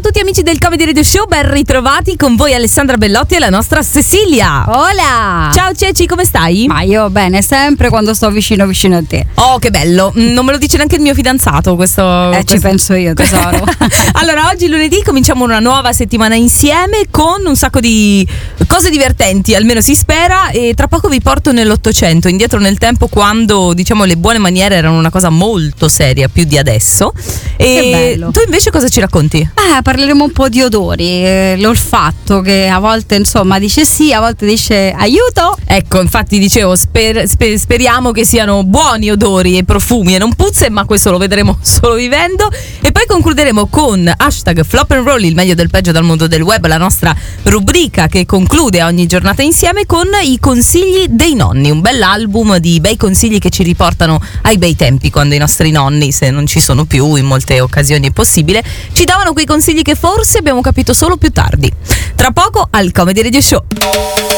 tutti amici del Comedy Radio Show, ben ritrovati con voi Alessandra Bellotti e la nostra Cecilia. Hola! Ciao Ceci, come stai? Ma io bene, sempre quando sto vicino a te. Oh, che bello, non me lo dice neanche il mio fidanzato questo. Ci penso io, tesoro. Allora, oggi lunedì cominciamo una nuova settimana insieme con un sacco di cose divertenti, almeno si spera, e tra poco vi porto nell'Ottocento, indietro nel tempo, quando diciamo le buone maniere erano una cosa molto seria, più di adesso. Che bello. Tu invece cosa ci racconti? Parleremo un po' di odori, l'olfatto che a volte insomma dice sì, a volte dice aiuto. Ecco, infatti dicevo, speriamo che siano buoni odori e profumi e non puzze, ma questo lo vedremo solo vivendo. E poi concluderemo con hashtag Flop and Roll, il meglio del peggio dal mondo del web, la nostra rubrica che conclude ogni giornata insieme con i consigli dei nonni, un bell'album di bei consigli che ci riportano ai bei tempi, quando i nostri nonni, se non ci sono più, in molte occasioni è possibile, ci davano quei consigli che forse abbiamo capito solo più tardi. Tra poco al Comedy Radio Show.